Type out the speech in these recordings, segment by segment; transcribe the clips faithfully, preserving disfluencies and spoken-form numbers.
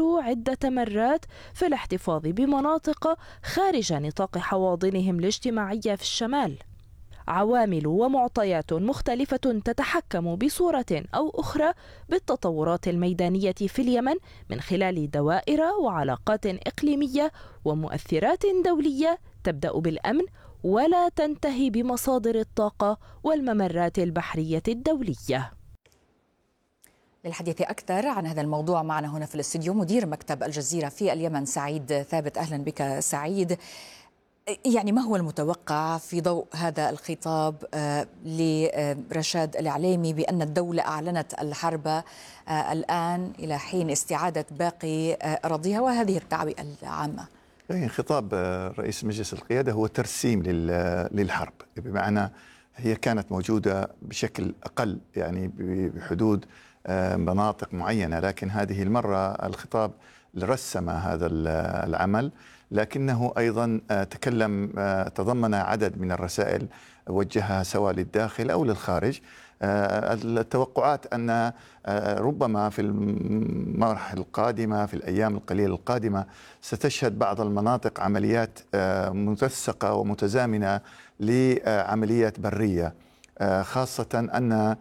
حاولوا عدة مرات في الاحتفاظ بمناطق خارج نطاق حواضنهم الاجتماعية في الشمال. عوامل ومعطيات مختلفة تتحكم بصورة أو أخرى بالتطورات الميدانية في اليمن من خلال دوائر وعلاقات إقليمية ومؤثرات دولية تبدأ بالأمن ولا تنتهي بمصادر الطاقة والممرات البحرية الدولية. للحديث أكثر عن هذا الموضوع معنا هنا في الاستوديو مدير مكتب الجزيرة في اليمن سعيد ثابت. أهلا بك سعيد. يعني ما هو المتوقع في ضوء هذا الخطاب لرشاد العليمي بأن الدولة أعلنت الحرب الآن إلى حين استعادة باقي أراضيها وهذه التعبئة العامة؟ خطاب رئيس مجلس القيادة هو ترسيم للحرب، بمعنى هي كانت موجودة بشكل أقل يعني بحدود مناطق معينة، لكن هذه المرة الخطاب رسم هذا العمل، لكنه أيضا تكلم تضمن عدد من الرسائل وجهها سواء للداخل أو للخارج. التوقعات أن ربما في المرحلة القادمة في الأيام القليلة القادمة ستشهد بعض المناطق عمليات متسقة ومتزامنة لعمليات برية، خاصة أن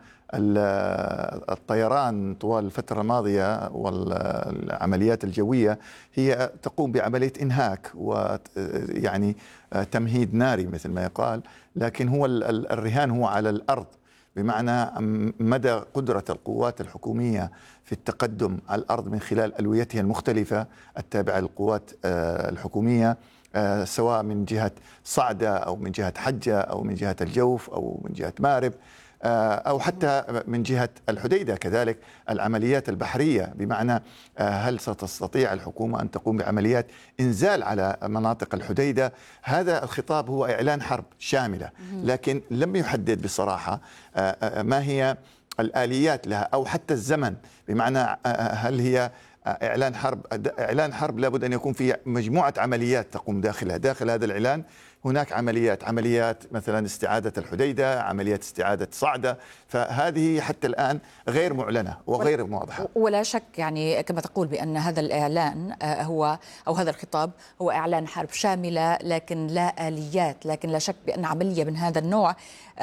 الطيران طوال الفترة الماضية والعمليات الجوية هي تقوم بعملية إنهاك ويعني تمهيد ناري مثل ما يقال، لكن هو الرهان هو على الأرض، بمعنى مدى قدرة القوات الحكومية في التقدم على الأرض من خلال ألويتها المختلفة التابعة للقوات الحكومية، سواء من جهة صعدة أو من جهة حجة أو من جهة الجوف أو من جهة مارب أو حتى من جهة الحديدة كذلك العمليات البحرية، بمعنى هل ستستطيع الحكومة أن تقوم بعمليات إنزال على مناطق الحديدة. هذا الخطاب هو إعلان حرب شاملة، لكن لم يحدد بصراحة ما هي الآليات لها أو حتى الزمن، بمعنى هل هي إعلان حرب. إعلان حرب لابد أن يكون في مجموعة عمليات تقوم داخلها. داخل هذا الإعلان هناك عمليات عمليات مثلا استعادة الحديدة، عمليات استعادة صعدة، فهذه حتى الآن غير معلنة وغير واضحة. ولا شك يعني كما تقول بأن هذا الإعلان هو أو هذا الخطاب هو إعلان حرب شاملة لكن لا آليات، لكن لا شك بأن عملية من هذا النوع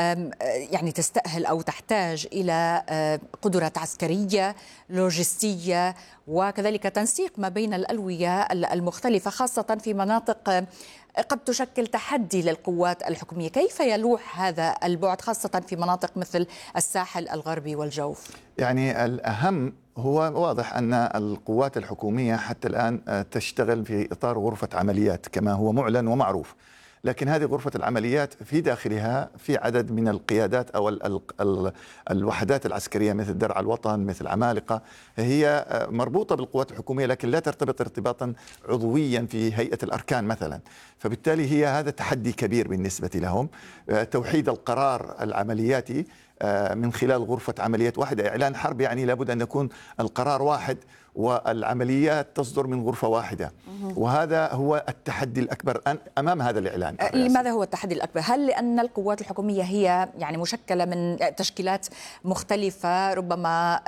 يعني تستأهل أو تحتاج إلى قدرات عسكرية لوجستية وكذلك تنسيق ما بين الألوية المختلفة، خاصة في مناطق قد تشكل تحدي للقوات الحكومية. كيف يلوح هذا البعد خاصة في مناطق مثل الساحل الغربي والجوف؟ يعني الأهم هو واضح أن القوات الحكومية حتى الآن تشتغل في إطار غرفة عمليات كما هو معلن ومعروف، لكن هذه غرفة العمليات في داخلها في عدد من القيادات أو ال ال ال الوحدات العسكرية مثل درع الوطن مثل عمالقة، هي مربوطة بالقوات الحكومية لكن لا ترتبط ارتباطا عضويا في هيئة الأركان مثلا، فبالتالي هي هذا تحدي كبير بالنسبة لهم. توحيد القرار العملياتي من خلال غرفة عمليات واحدة. إعلان حرب يعني لابد أن يكون القرار واحد والعمليات تصدر من غرفة واحدة، وهذا هو التحدي الأكبر أمام هذا الإعلان. لماذا هو التحدي الأكبر؟ هل لأن القوات الحكومية هي يعني مشكلة من تشكيلات مختلفة، ربما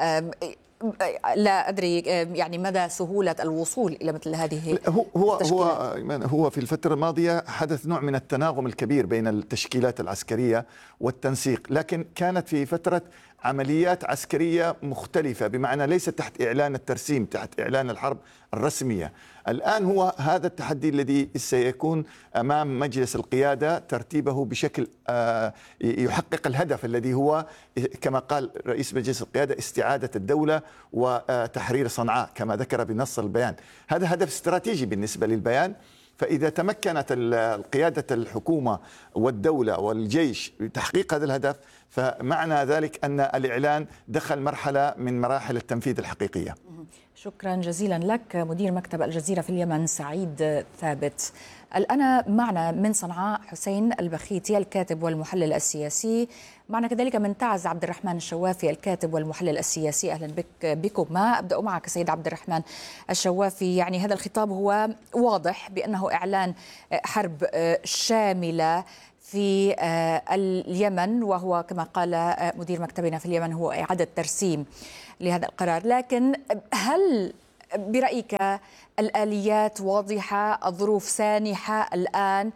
لا أدري يعني مدى سهولة الوصول إلى مثل هذه هو هو هو هو في الفترة الماضية حدث نوع من التناغم الكبير بين التشكيلات العسكرية والتنسيق، لكن كانت في فترة عمليات عسكرية مختلفة، بمعنى ليس تحت إعلان الترسيم، تحت إعلان الحرب الرسمية. الآن هو هذا التحدي الذي سيكون أمام مجلس القيادة ترتيبه بشكل يحقق الهدف الذي هو كما قال رئيس مجلس القيادة استعادة الدولة وتحرير صنعاء كما ذكر بنص البيان. هذا هدف استراتيجي بالنسبة للبيان، فإذا تمكنت قيادة الحكومة والدولة والجيش بتحقيق هذا الهدف فمعنى ذلك أن الإعلان دخل مرحلة من مراحل التنفيذ الحقيقية. شكرا جزيلا لك مدير مكتب الجزيرة في اليمن سعيد ثابت. الآن معنا من صنعاء حسين البخيتي الكاتب والمحلل السياسي، معنا كذلك من تعز عبد الرحمن الشوافي الكاتب والمحلل السياسي. أهلا بك بكما. أبدأ معك سيد عبد الرحمن الشوافي. يعني هذا الخطاب هو واضح بأنه إعلان حرب شاملة في اليمن، وهو كما قال مدير مكتبنا في اليمن هو إعادة ترسيم لهذا القرار، لكن هل برأيك الآليات واضحة، الظروف سانحة الآن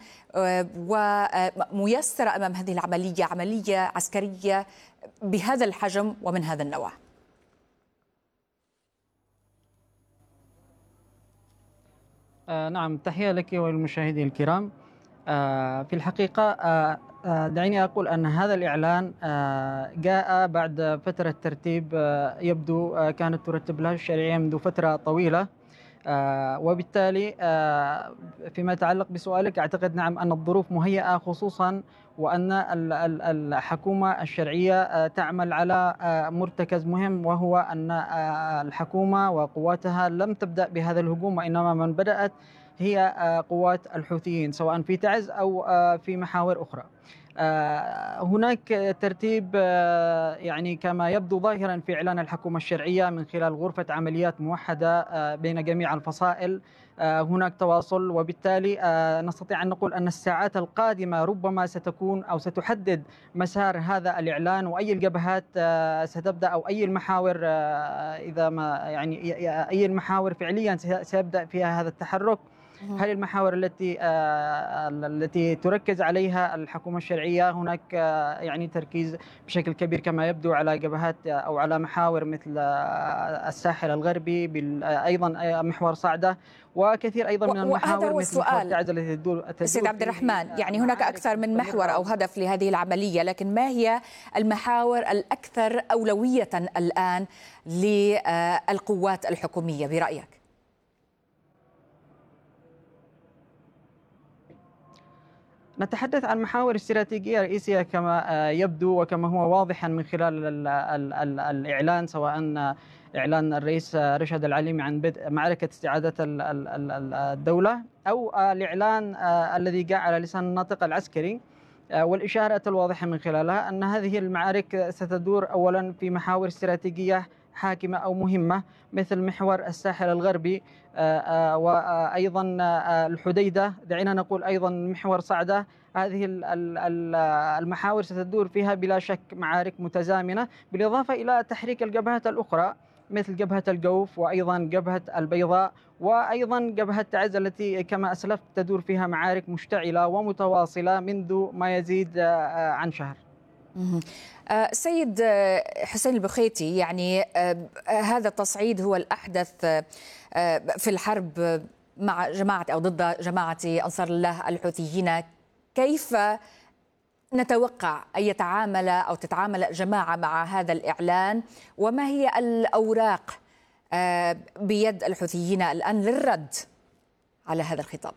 وميسرة أمام هذه العملية، عملية عسكرية بهذا الحجم ومن هذا النوع؟ آه نعم، تحية لك وللمشاهدين الكرام. آه في الحقيقة آه آه دعيني أقول أن هذا الإعلان آه جاء بعد فترة ترتيب آه يبدو آه كانت ترتب لها الشرعية منذ فترة طويلة، آه وبالتالي آه فيما يتعلق بسؤالك أعتقد نعم أن الظروف مهيئة، خصوصا وأن الحكومة الشرعية آه تعمل على آه مرتكز مهم، وهو أن آه الحكومة وقواتها لم تبدأ بهذا الهجوم، وإنما من بدأت هي آه قوات الحوثيين سواء في تعز أو آه في محاور أخرى. آه هناك ترتيب آه يعني كما يبدو ظاهرا في إعلان الحكومة الشرعية من خلال غرفة عمليات موحدة آه بين جميع الفصائل. آه هناك تواصل، وبالتالي آه نستطيع أن نقول أن الساعات القادمة ربما ستكون أو ستحدد مسار هذا الإعلان، وأي الجبهات آه ستبدأ أو أي المحاور آه إذا ما يعني أي المحاور فعليا سيبدأ فيها هذا التحرك. هل المحاور التي آه التي تركز عليها الحكومة الشرعية؟ هناك آه يعني تركيز بشكل كبير كما يبدو على جبهات آه أو على محاور مثل آه الساحل الغربي، أيضا آه محور صعدة، وكثير أيضا من المحاور مثل محور تعز التي تدور. سيد عبد الرحمن، يعني هناك أكثر من محور أو هدف لهذه العملية، لكن ما هي المحاور الأكثر أولوية الآن للقوات الحكومية برأيك؟ نتحدث عن محاور استراتيجية رئيسية كما يبدو وكما هو واضحا من خلال ال ال ال الإعلان، سواء إعلان الرئيس رشاد العليمي عن بدء معركة استعادة الدولة، أو الإعلان الذي جاء على لسان الناطق العسكري، والإشارات الواضحة من خلالها أن هذه المعارك ستدور أولا في محاور استراتيجية حاكمة أو مهمة مثل محور الساحل الغربي، وأيضا الحديدة، دعينا نقول أيضا محور صعدة. هذه المحاور ستدور فيها بلا شك معارك متزامنة، بالإضافة إلى تحريك الجبهات الأخرى مثل جبهة الجوف وأيضا جبهة البيضاء وأيضا جبهة تعز التي كما أسلفت تدور فيها معارك مشتعلة ومتواصلة منذ ما يزيد عن شهر. سيد حسين البخيتي، يعني هذا التصعيد هو الأحدث في الحرب مع جماعة أو ضد جماعة أنصار الله الحوثيين. كيف نتوقع أن يتعامل أو تتعامل الجماعة مع هذا الإعلان، وما هي الأوراق بيد الحوثيين الآن للرد على هذا الخطاب؟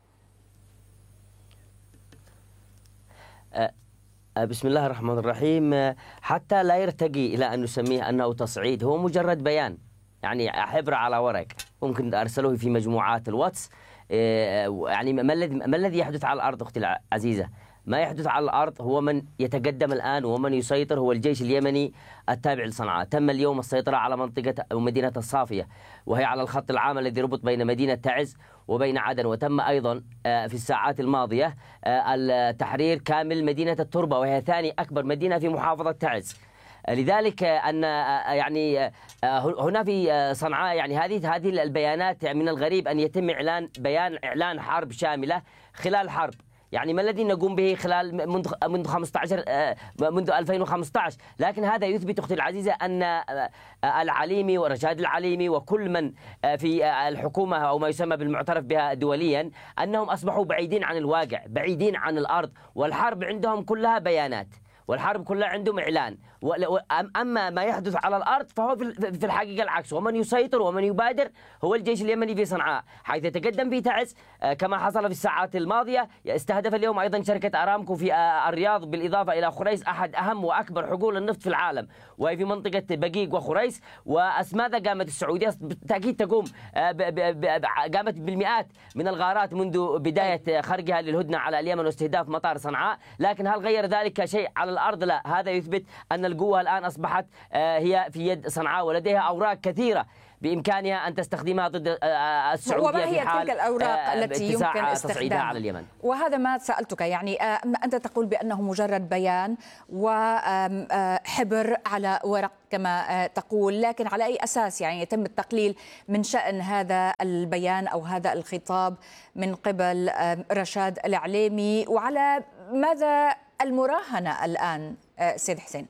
بسم الله الرحمن الرحيم. حتى لا يرتقي إلى أن نسميه أنه تصعيد، هو مجرد بيان، يعني حبر على ورق ممكن أرسله في مجموعات الواتس. يعني ما الذي ما الذي يحدث على الأرض أختي العزيزة؟ ما يحدث على الأرض هو من يتقدم الآن ومن يسيطر هو الجيش اليمني التابع لصنعاء. تم اليوم السيطرة على منطقة أو مدينة الصافية، وهي على الخط العام الذي يربط بين مدينة تعز وبين عدن. وتم أيضا في الساعات الماضية التحرير كامل مدينة التربة، وهي ثاني أكبر مدينة في محافظة تعز. لذلك أن يعني هنا في صنعاء يعني هذه هذه البيانات من الغريب أن يتم إعلان بيان إعلان حرب شاملة خلال حرب. يعني ما الذي نقوم به خلال منذ منذ خمسة عشر منذ ألفين وخمسة عشر، لكن هذا يثبت أختي العزيزة أن العليمي ورشاد العليمي وكل من في الحكومة أو ما يسمى بالمعترف بها دوليا أنهم أصبحوا بعيدين عن الواقع، بعيدين عن الأرض، والحرب عندهم كلها بيانات، والحرب كلها عندهم إعلان. أما ما يحدث على الأرض فهو في الحقيقة العكس، ومن يسيطر ومن يبادر هو الجيش اليمني في صنعاء، حيث يتقدم في تعز كما حصل في الساعات الماضية. استهدف اليوم أيضا شركة أرامكو في الرياض، بالإضافة إلى خريس أحد أهم وأكبر حقول النفط في العالم، وهي في منطقة بقيق وخريس. وماذا قامت السعودية؟ بالتأكيد تقوم قامت بالمئات من الغارات منذ بداية خرقها للهدنة على اليمن واستهداف مطار صنعاء، لكن هل غير ذلك شيء على الأرض لا، هذا يثبت أن القوة الآن أصبحت هي في يد صنعاء، ولديها أوراق كثيرة بإمكانها أن تستخدمها ضد السعودية. وما هي في حال تلك الأوراق التي يمكن استخدامها على اليمن؟ وهذا ما سألتك، يعني أنت تقول بأنه مجرد بيان وحبر على ورق كما تقول، لكن على أي أساس يعني يتم التقليل من شأن هذا البيان أو هذا الخطاب من قبل رشاد العليمي، وعلى ماذا المراهنة الآن سيد حسين؟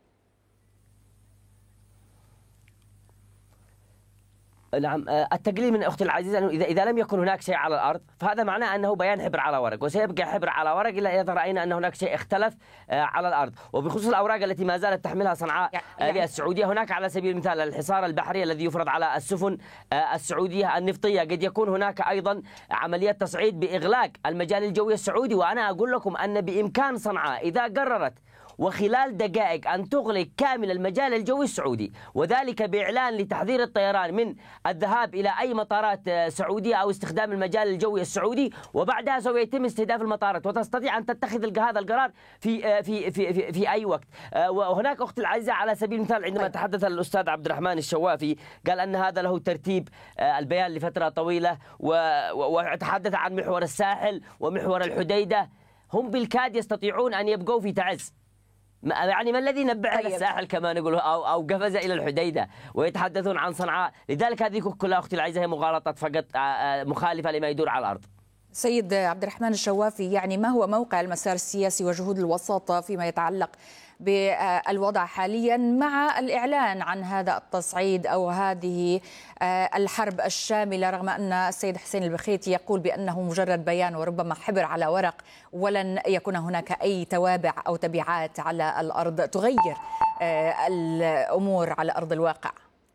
نعم، التقليل من أختي العزيزة أنه إذا إذا لم يكن هناك شيء على الأرض فهذا معناه أنه بيان حبر على ورق، وسيبقى حبر على ورق إلا إذا رأينا أن هناك شيء اختلف على الأرض. وبخصوص الأوراق التي ما زالت تحملها صنعاء يعني للسعودية، هناك على سبيل المثال الحصار البحري الذي يفرض على السفن السعودية النفطية، قد يكون هناك أيضا عمليات تصعيد بإغلاق المجال الجوي السعودي. وأنا أقول لكم أن بإمكان صنعاء إذا قررت وخلال دقائق أن تغلق كامل المجال الجوي السعودي، وذلك بإعلان لتحذير الطيران من الذهاب إلى أي مطارات سعودية أو استخدام المجال الجوي السعودي، وبعدها سوف يتم استهداف المطارات، وتستطيع أن تتخذ هذا القرار في في في في, في أي وقت. وهناك أختي العزيزة على سبيل المثال عندما تحدث الأستاذ عبد الرحمن الشوافي قال أن هذا له ترتيب البيان لفترة طويلة، وتحدث عن محور الساحل ومحور الحديدة. هم بالكاد يستطيعون أن يبقوا في تعز، يعني ما الذي نبع على الساحل كما نقول أو أو قفز إلى الحديدة، ويتحدثون عن صنعاء. لذلك هذه كلها أختي العزيزة هي مغالطة فقط مخالفة لما يدور على الأرض. سيد عبد الرحمن الشوافي، يعني ما هو موقع المسار السياسي وجهود الوساطة فيما يتعلق بالوضع حاليا مع الإعلان عن هذا التصعيد أو هذه الحرب الشاملة، رغم أن السيد حسين البخيتي يقول بأنه مجرد بيان وربما حبر على ورق ولن يكون هناك أي توابع أو تبعات على الأرض تغير الأمور على أرض الواقع؟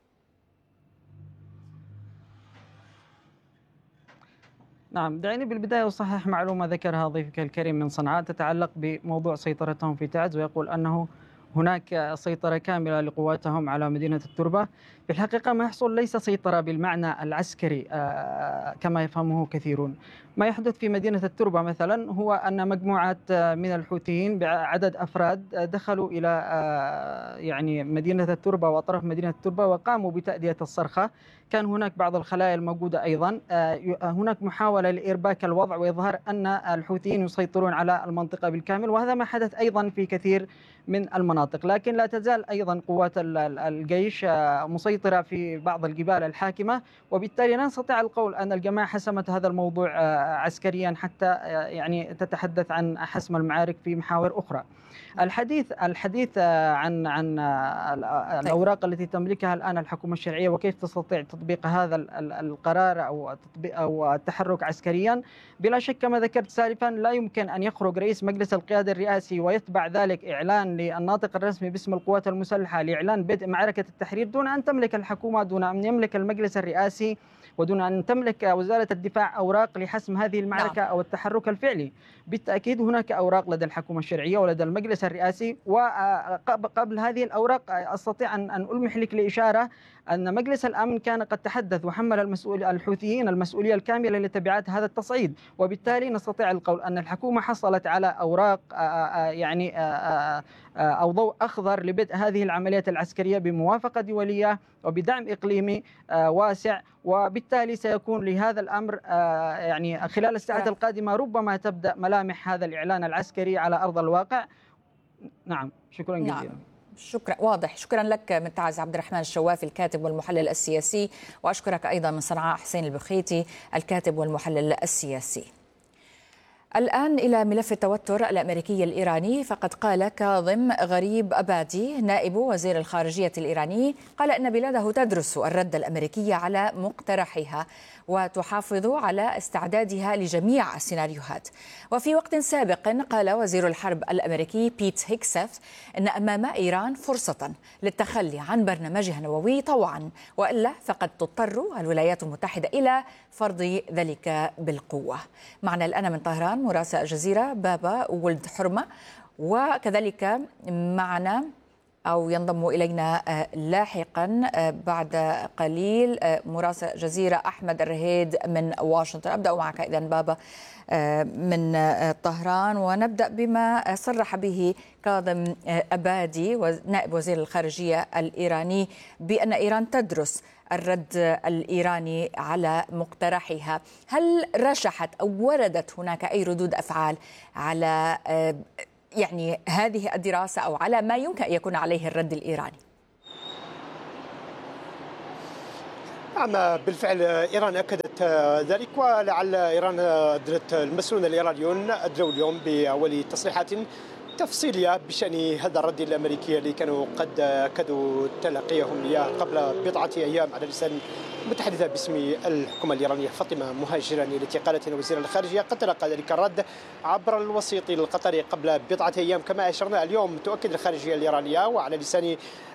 نعم، دعيني بالبداية أصحح معلومة ذكرها ضيفك الكريم من صنعاء تتعلق بموضوع سيطرتهم في تعز، ويقول أنه هناك سيطرة كاملة لقواتهم على مدينة التربة. في الحقيقة ما يحصل ليس سيطرة بالمعنى العسكري كما يفهمه كثيرون. ما يحدث في مدينة التربة مثلا هو أن مجموعة من الحوثيين بعدد أفراد دخلوا إلى يعني مدينة التربة وأطراف مدينة التربة وقاموا بتأدية الصرخة. كان هناك بعض الخلايا الموجودة أيضا. هناك محاولة لإرباك الوضع وإظهار أن الحوثيين يسيطرون على المنطقة بالكامل، وهذا ما حدث أيضا في كثير من المناطق. لكن لا تزال أيضا قوات الجيش مسيطرة في بعض الجبال الحاكمة، وبالتالي لا نستطيع القول أن الجماعة حسمت هذا الموضوع عسكريا حتى يعني تتحدث عن حسم المعارك في محاور أخرى. الحديث الحديث عن عن الأوراق التي تملكها الآن الحكومة الشرعية وكيف تستطيع تطبيق هذا القرار أو تطبيق أو التحرك عسكريا، بلا شك كما ذكرت سالفا لا يمكن أن يخرج رئيس مجلس القيادة الرئاسي ويتبع ذلك إعلان للناطق الرسمي باسم القوات المسلحة لإعلان بدء معركة التحرير دون أن تملك الحكومة، دون أن يملك المجلس الرئاسي، ودون أن تملك وزارة الدفاع أوراق لحسم هذه المعركة أو التحرك الفعلي. بالتأكيد هناك أوراق لدى الحكومة الشرعية ولدى المجلس الرئاسي، وقبل هذه الأوراق أستطيع أن ألمح لك لإشارة أن مجلس الأمن كان قد تحدث وحمل المسؤول الحوثيين المسؤولية الكاملة لتبعات هذا التصعيد، وبالتالي نستطيع القول أن الحكومة حصلت على أوراق يعني أو ضوء أخضر لبدء هذه العمليات العسكرية بموافقة دولية وبدعم إقليمي واسع، وبالتالي سيكون لهذا الأمر يعني خلال الساعات القادمة ربما تبدأ ملامح هذا الإعلان العسكري على أرض الواقع. نعم، شكرا جزيلا. نعم. شكرا، واضح. شكرا لك من تعز عبد الرحمن الشوافي الكاتب والمحلل السياسي، وأشكرك أيضا من صنعاء حسين البخيتي الكاتب والمحلل السياسي. الآن إلى ملف التوتر الأمريكي الإيراني، فقد قال كاظم غريب أبادي نائب وزير الخارجية الإيراني قال إن بلاده تدرس الرد الأمريكي على مقترحها وتحافظ على استعدادها لجميع السيناريوهات. وفي وقت سابق قال وزير الحرب الأمريكي بيت هيكسث إن أمام إيران فرصة للتخلي عن برنامجها النووي طوعا، وإلا فقد تضطر الولايات المتحدة إلى فرض ذلك بالقوة. معنا الآن من طهران مراسل الجزيرة بابا ولد حرمة، وكذلك معنا أو ينضم إلينا لاحقا بعد قليل مراسل جزيرة أحمد الرهيد من واشنطن. أبدأ معك إذن بابا من طهران، ونبدأ بما صرح به كاظم أبادي نائب وزير الخارجية الإيراني بأن إيران تدرس الرد الإيراني على مقترحها. هل رشحت أو وردت هناك أي ردود أفعال على يعني هذه الدراسة أو على ما يمكن أن يكون عليه الرد الإيراني؟ نعم بالفعل إيران أكدت ذلك، ولعل إيران أدرت المسؤولون الإيرانيون أدلوا اليوم بأول تصريحات تفصيلية بشأن هذا الرد الأمريكي اللي كانوا قد أكدوا تلقيهم إياه قبل بضعة أيام على لسان متحدثة باسم الحكومة الإيرانية فاطمة مهاجراني، التي قالت أن وزير الخارجية قد تلقى ذلك الرد عبر الوسيط القطري قبل بضعة أيام. كما أشرنا اليوم تؤكد الخارجية الإيرانية وعلى لسان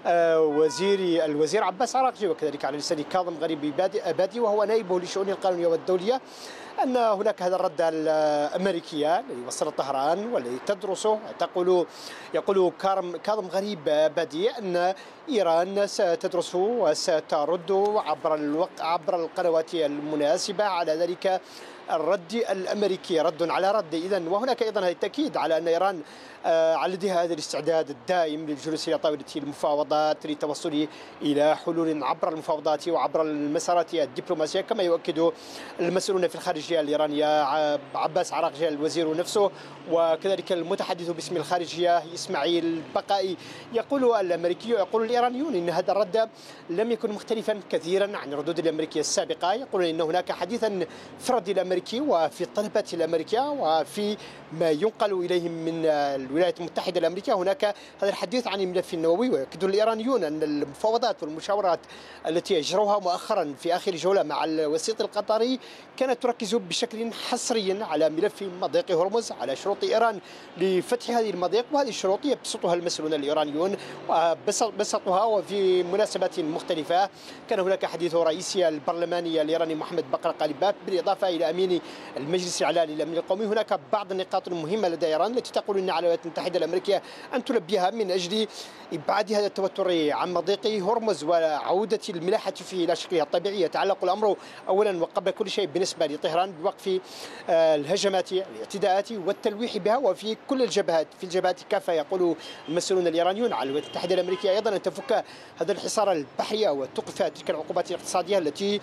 وزير الوزير عباس عراقجي وكذلك على لسان كاظم غريب أبادي وهو نائبه للشؤون القانونية والدولية أن هناك هذا الرد الأمريكية الذي وصل طهران والذي تدرسه. تقول يقول كاظم غريب أبادي أن إيران ستدرس وسترد عبر الوقت عبر القنوات المناسبة على ذلك الرد الأمريكي، رد على رد. إذن وهناك أيضا التأكيد على أن إيران على لديها هذا الاستعداد الدائم للجلوس إلى طاولة المفاوضات للتوصل إلى حلول عبر المفاوضات وعبر المسارات الدبلوماسية، كما يؤكد المسؤولون في الخارجية الإيرانية عباس عراقجي الوزير نفسه وكذلك المتحدث باسم الخارجية إسماعيل بقائي. يقول الأمريكي يقول الإيرانيون إن هذا الرد لم يكن مختلفا كثيرا عن الردود الأمريكية السابقة. يقولون إن هناك حديثا في الرد الأمريكي وفي الطلبات الأمريكية وفي ما ينقل إليهم من الولايات المتحدة الأمريكية. هناك هذا الحديث عن الملف النووي، ويؤكد الإيرانيون أن المفاوضات والمشاورات التي أجروها مؤخرا في آخر جولة مع الوسيط القطري كانت تركز بشكل حصري على ملف مضيق هرمز، على شروط إيران لفتح هذه المضيق، وهذه الشروط يبسطها المسؤولون الإيرانيون وبسطوها وفي مناسبات مختلفة. كان هناك حديث رئيس البرلماني الإيراني محمد بقر قالباف بالإضافة إلى أمين المجلس الإعلامي للأمن القومي. هناك بعض النقاط المهمة لدى إيران التي تقول أن على الولايات المتحدة الأمريكية أن تلبيها من أجل إبعاد هذا التوتر عن مضيق هرمز وعودة الملاحة فيه إلى شكلها الطبيعي. يتعلق الأمر أولا وقبل كل شيء بالنسبة لطهران بوقف الهجمات الاعتداءات والتلويح بها وفي كل الجبهات في الجبهات كافة. يقول المسؤولون الإيرانيون على الولايات المتحدة الأمريكية أيضا أن تفك هذا الحصار البحري وتوقف تلك العقوبات الاقتصادية التي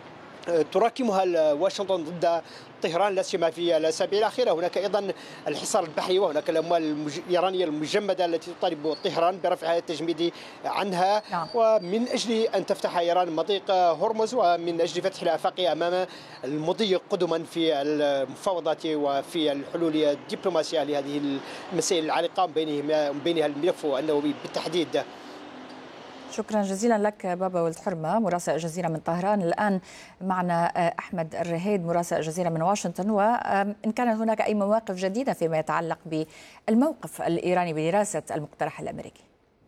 تراكمها واشنطن ضد طهران لا سيما في الاسابيع الاخيره. هناك ايضا الحصار البحري وهناك الاموال الايرانيه المجمده التي تطالب طهران برفع هذا التجميد عنها نعم. ومن اجل ان تفتح ايران مضيق هرمز ومن اجل فتح الافاق امام المضي قدما في المفاوضات وفي الحلول الدبلوماسيه لهذه المسائل العالقه بينها الملف النووي بالتحديد. شكرا جزيلا لك بابا ولد حرمة مراسل الجزيرة من طهران. الآن معنا أحمد الرهيد مراسل الجزيرة من واشنطن، وإن كانت هناك أي مواقف جديدة فيما يتعلق بالموقف الإيراني بدراسة المقترح الأمريكي.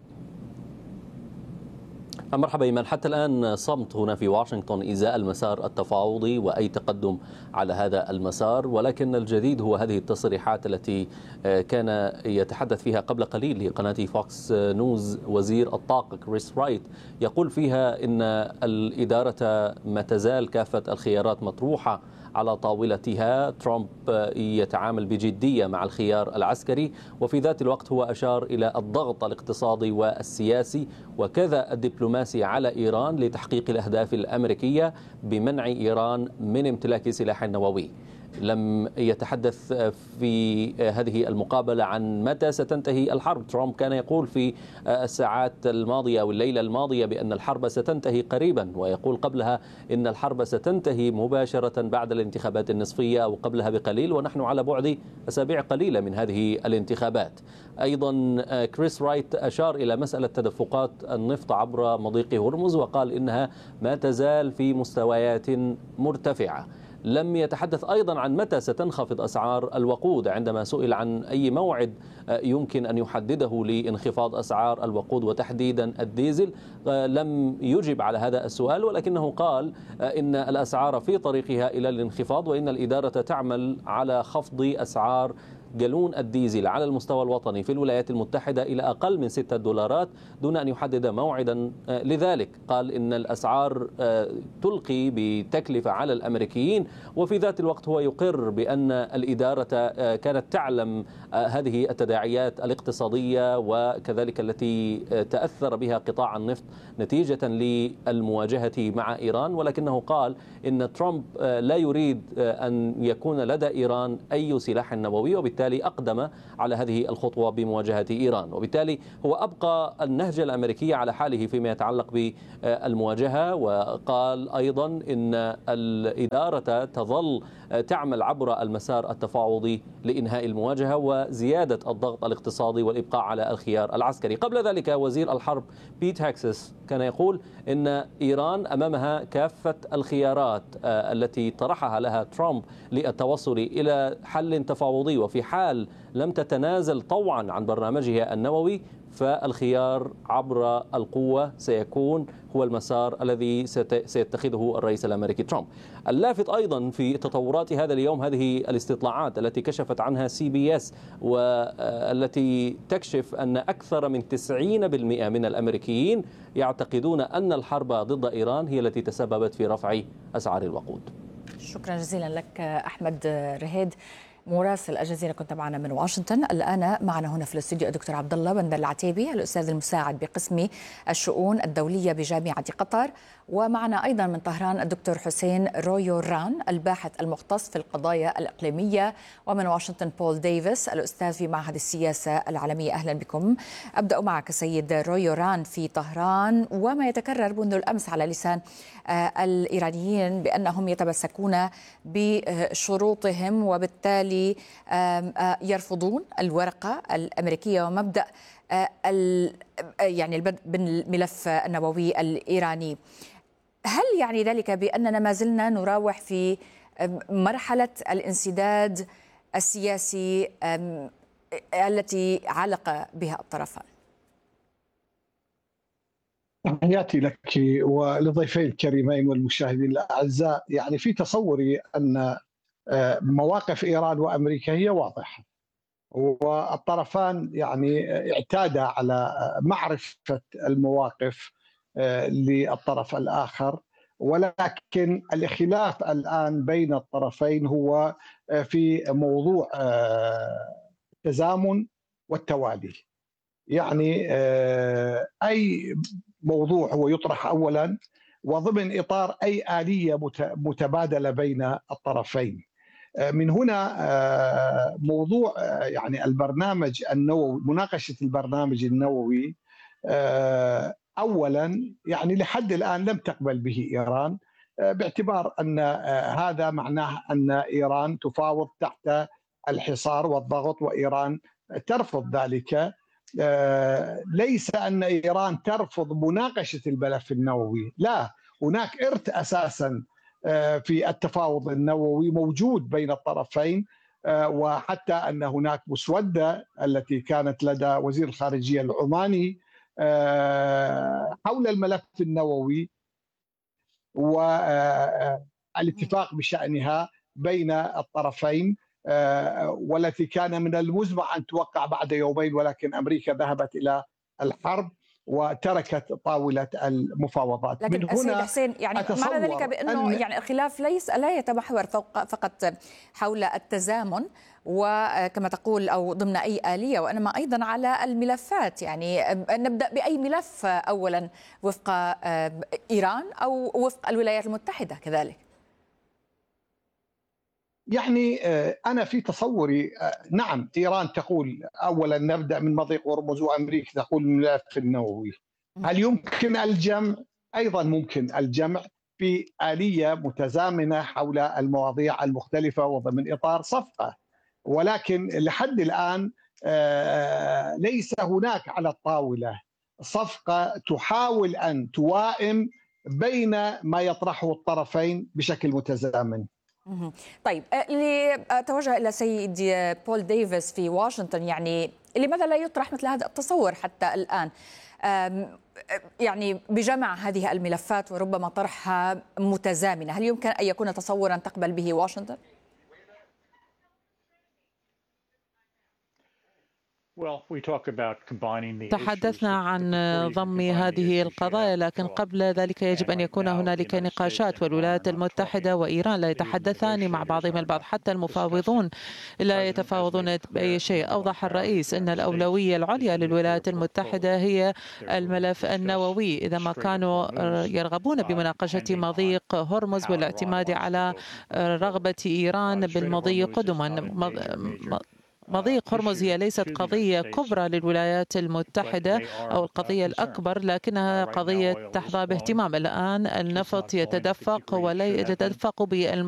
مرحبا إيمان. حتى الآن صمت هنا في واشنطن إزاء المسار التفاوضي وأي تقدم على هذا المسار، ولكن الجديد هو هذه التصريحات التي كان يتحدث فيها قبل قليل لقناة فوكس نيوز وزير الطاقة كريس رايت، يقول فيها إن الإدارة ما تزال كافة الخيارات مطروحة على طاولتها. ترامب يتعامل بجدية مع الخيار العسكري، وفي ذات الوقت هو أشار إلى الضغط الاقتصادي والسياسي وكذا الدبلوماسي على إيران لتحقيق الأهداف الأمريكية بمنع إيران من امتلاك سلاح نووي. لم يتحدث في هذه المقابلة عن متى ستنتهي الحرب. ترامب كان يقول في الساعات الماضية والليلة الماضية بأن الحرب ستنتهي قريبا، ويقول قبلها إن الحرب ستنتهي مباشرة بعد الانتخابات النصفية أو قبلها بقليل، ونحن على بعد أسابيع قليلة من هذه الانتخابات. أيضا كريس رايت أشار إلى مسألة تدفقات النفط عبر مضيق هرمز وقال إنها ما تزال في مستويات مرتفعة. لم يتحدث أيضا عن متى ستنخفض أسعار الوقود. عندما سئل عن أي موعد يمكن أن يحدده لانخفاض أسعار الوقود وتحديدا الديزل لم يجب على هذا السؤال، ولكنه قال إن الأسعار في طريقها إلى الانخفاض وإن الإدارة تعمل على خفض أسعار جالون الديزل على المستوى الوطني في الولايات المتحدة إلى أقل من ستة دولارات دون أن يحدد موعدا لذلك. قال إن الأسعار تلقي بتكلفة على الأمريكيين، وفي ذات الوقت هو يقر بأن الإدارة كانت تعلم هذه التداعيات الاقتصادية وكذلك التي تأثر بها قطاع النفط نتيجة للمواجهة مع إيران، ولكنه قال إن ترامب لا يريد أن يكون لدى إيران أي سلاح نووي، وبالتالي أقدم على هذه الخطوة بمواجهة إيران. وبالتالي هو أبقى النهج الأمريكي على حاله فيما يتعلق بالمواجهة، وقال أيضا إن الإدارة تظل تعمل عبر المسار التفاوضي لإنهاء المواجهة وزيادة الضغط الاقتصادي والإبقاء على الخيار العسكري. قبل ذلك وزير الحرب بيت هاكسس كان يقول إن إيران أمامها كافة الخيارات التي طرحها لها ترامب للتوصل إلى حل تفاوضي، وفي حال لم تتنازل طوعا عن برنامجها النووي فالخيار عبر القوة سيكون هو المسار الذي سيتخذه الرئيس الأمريكي ترامب. اللافت أيضا في تطورات هذا اليوم هذه الاستطلاعات التي كشفت عنها سي بي اس، والتي تكشف أن أكثر من تسعين بالمئة من الأمريكيين يعتقدون أن الحرب ضد إيران هي التي تسببت في رفع أسعار الوقود. شكرا جزيلا لك أحمد رهيد مراسل الجزيرة، كنت معنا من واشنطن. الآن معنا هنا في الاستوديو الدكتور عبد الله بندر العتيبي، الأستاذ المساعد بقسم الشؤون الدولية بجامعة قطر، ومعنا أيضا من طهران الدكتور حسين رويوران الباحث المختص في القضايا الإقليمية، ومن واشنطن بول ديفيس الأستاذ في معهد السياسة العالمية. أهلا بكم. أبدأ معك سيد رويوران في طهران، وما يتكرر منذ الأمس على لسان الإيرانيين بأنهم يتمسكون بشروطهم وبالتالي يرفضون الورقة الأمريكية ومبدأ يعني البدء بالملف النووي الإيراني. هل يعني ذلك بأننا ما زلنا نراوح في مرحلة الانسداد السياسي التي علق بها الطرفان؟ تحياتي لك ولضيفي الكريمين والمشاهدين الأعزاء. يعني في تصوري أن مواقف إيران وأمريكا هي واضحة، والطرفان يعني اعتادا على معرفة المواقف للطرف الآخر، ولكن الخلاف الآن بين الطرفين هو في موضوع التزامن والتوالي. يعني أي موضوع هو يطرح أولا وضمن إطار أي آلية متبادلة بين الطرفين. من هنا موضوع يعني البرنامج النووي، مناقشة البرنامج النووي أولا يعني لحد الآن لم تقبل به إيران، باعتبار أن هذا معناه أن إيران تفاوض تحت الحصار والضغط، وإيران ترفض ذلك. ليس أن إيران ترفض مناقشة الملف النووي، لا، هناك إرث أساسا في التفاوض النووي موجود بين الطرفين، وحتى أن هناك مسودة التي كانت لدى وزير الخارجية العماني حول الملف النووي والاتفاق بشأنها بين الطرفين، والتي كان من المزمع أن توقع بعد يومين، ولكن أمريكا ذهبت إلى الحرب وتركت طاولة المفاوضات. لكن من هنا حسين يعني معنى ذلك بأنه يعني الخلاف ليس لا يتمحور فقط حول التزامن وكما تقول أو ضمن أي آلية، وإنما أيضا على الملفات. يعني نبدأ بأي ملف أولا، وفق إيران أو وفق الولايات المتحدة كذلك؟ يعني أنا في تصوري نعم، إيران تقول أولا نبدأ من مضيق هرمز، وأمريكا تقول الملف النووي. هل يمكن الجمع؟ أيضا ممكن الجمع في آلية متزامنة حول المواضيع المختلفة وضمن إطار صفقة، ولكن لحد الآن ليس هناك على الطاولة صفقة تحاول أن توائم بين ما يطرحه الطرفين بشكل متزامن. طيب، لأتوجه إلى سيد بول ديفيس في واشنطن، يعني لماذا لا يطرح مثل هذا التصور حتى الآن، يعني بجمع هذه الملفات وربما طرحها متزامنة؟ هل يمكن أن يكون تصورا تقبل به واشنطن؟ تحدثنا عن ضم هذه القضايا، لكن قبل ذلك يجب أن يكون هنالك نقاشات، والولايات المتحدة وإيران لا يتحدثان مع بعضهم البعض، حتى المفاوضون لا يتفاوضون بأي شيء. أوضح الرئيس أن الأولوية العليا للولايات المتحدة هي الملف النووي. إذا ما كانوا يرغبون بمناقشة مضيق هرمز والاعتماد على رغبة إيران بالمضي قدما، مضيق هرمز هي ليست قضية كبرى للولايات المتحدة أو القضية الأكبر، لكنها قضية تحظى باهتمام. الآن النفط يتدفق ولا يتدفق بالم